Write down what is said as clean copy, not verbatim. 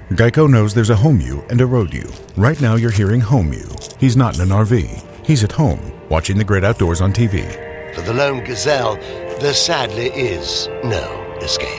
Geico knows there's a home you and a road you. Right now you're hearing home you. He's not in an RV. He's at home, watching the great outdoors on TV. For the lone gazelle, there sadly is no escape.